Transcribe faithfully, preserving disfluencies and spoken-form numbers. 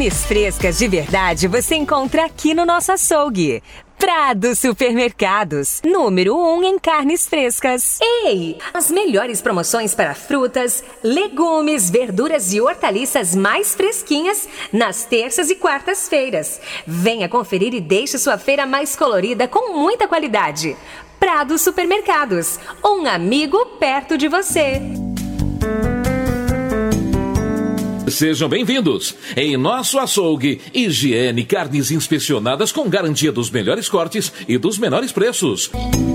Carnes frescas de verdade você encontra aqui no nosso açougue. Prado Supermercados, número um em carnes frescas. Ei, as melhores promoções para frutas, legumes, verduras e hortaliças mais fresquinhas nas terças e quartas-feiras. Venha conferir e deixe sua feira mais colorida com muita qualidade. Prado Supermercados, um amigo perto de você. Sejam bem-vindos. Em nosso açougue, higiene, carnes inspecionadas com garantia dos melhores cortes e dos menores preços.